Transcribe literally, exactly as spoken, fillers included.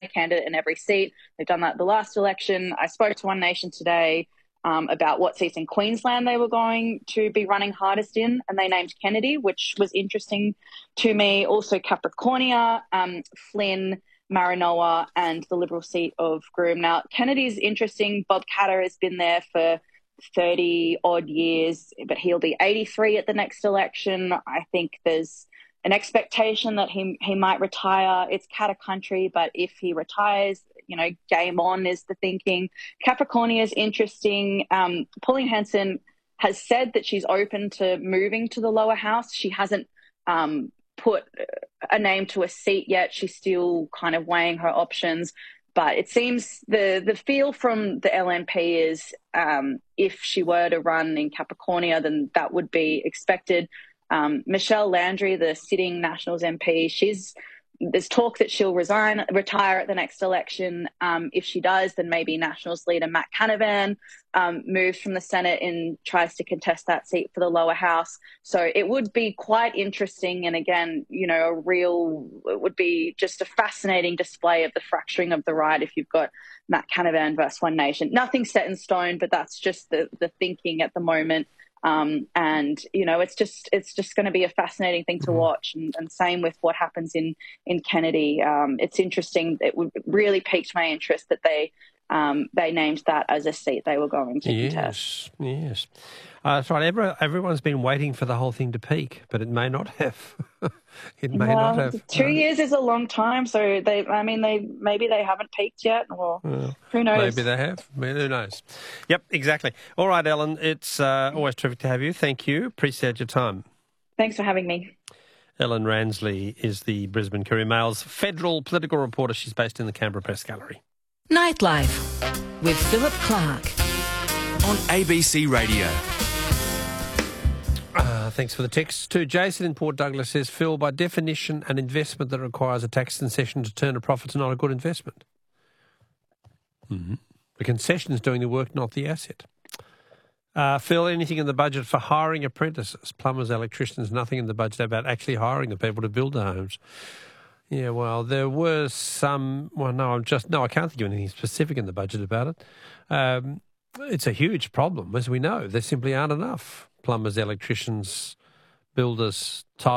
candidate in every seat. They've done that the last election. I spoke to One Nation today um, about what seats in Queensland they were going to be running hardest in, and they named Kennedy, which was interesting to me. Also Capricornia, um, Flynn, Maranoa, and the Liberal seat of Groom. Now, Kennedy's interesting. Bob Katter has been there for thirty odd years, but he'll be eighty-three at the next election. I think there's an expectation that he he might retire. It's Katter country, but if he retires, you know, game on is the thinking. Capricornia is interesting. Um, Pauline Hanson has said that she's open to moving to the lower house. She hasn't um, put a name to a seat yet. She's still kind of weighing her options. But it seems the, the feel from the L N P is um, if she were to run in Capricornia, then that would be expected. Um, Michelle Landry, the sitting Nationals M P, she's there's talk that she'll resign, retire at the next election. Um, if she does, then maybe Nationals leader Matt Canavan um, moves from the Senate and tries to contest that seat for the lower house. So it would be quite interesting. And again, you know, a real, it would be just a fascinating display of the fracturing of the right if you've got Matt Canavan versus One Nation. Nothing set in stone, but that's just the, the thinking at the moment. Um, and, you know, it's just it's just going to be a fascinating thing to watch. And, and same with what happens in, in Kennedy. Um, it's interesting. It would really piqued my interest that they um, they named that as a seat they were going to yes, contest. Yes, uh, that's right. Every, everyone's been waiting for the whole thing to peak, but it may not have. it may well, not have. Two no. years is a long time. So, they, I mean, they maybe they haven't peaked yet, or well, who knows? Maybe they have. Who knows? Yep, exactly. All right, Ellen, it's uh, always terrific to have you. Thank you. Appreciate your time. Thanks for having me. Ellen Ransley is the Brisbane Courier Mail's federal political reporter. She's based in the Canberra Press Gallery. Nightlife with Philip Clark on A B C Radio. Uh, thanks for the text. To Jason in Port Douglas says, Phil, by definition, an investment that requires a tax concession to turn a profit is not a good investment. Mm-hmm. The concession is doing the work, not the asset. Uh, Phil, anything in the budget for hiring apprentices, plumbers, electricians, nothing in the budget about actually hiring the people to build the homes. Yeah, well, there was some, well, no, I'm just, no, I can't think of anything specific in the budget about it. Um, it's a huge problem, as we know. There simply aren't enough plumbers, electricians, builders,